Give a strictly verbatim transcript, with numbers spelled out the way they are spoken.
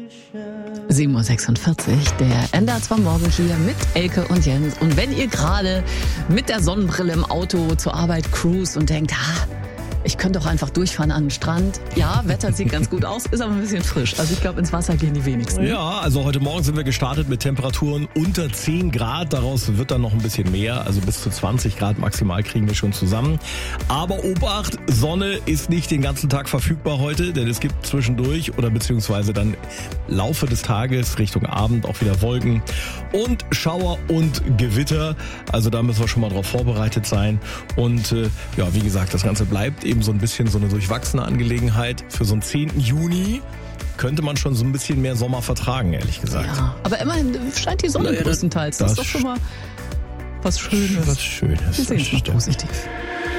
sieben Uhr sechsundvierzig, der N D R zwei Morgen hier mit Elke und Jens. Und wenn ihr gerade mit der Sonnenbrille im Auto zur Arbeit cruist und denkt, ha, ich könnte doch einfach durchfahren an den Strand. Ja, Wetter sieht ganz gut aus, ist aber ein bisschen frisch. Also ich glaube, ins Wasser gehen die wenigsten. Ja, also heute Morgen sind wir gestartet mit Temperaturen unter zehn Grad. Daraus wird dann noch ein bisschen mehr. Also bis zu zwanzig Grad maximal kriegen wir schon zusammen. Aber Obacht, Sonne ist nicht den ganzen Tag verfügbar heute, denn es gibt zwischendurch oder beziehungsweise dann im Laufe des Tages Richtung Abend auch wieder Wolken und Schauer und Gewitter. Also da müssen wir schon mal drauf vorbereitet sein. Und äh, ja, wie gesagt, das Ganze bleibt eben so ein bisschen so eine durchwachsene Angelegenheit. Für so einen zehnten Juni könnte man schon so ein bisschen mehr Sommer vertragen, ehrlich gesagt. Ja, aber immerhin scheint die Sonne Ja, größtenteils. Das, das ist doch schon mal was Schönes. Was Schönes. Wir sehen es noch positiv.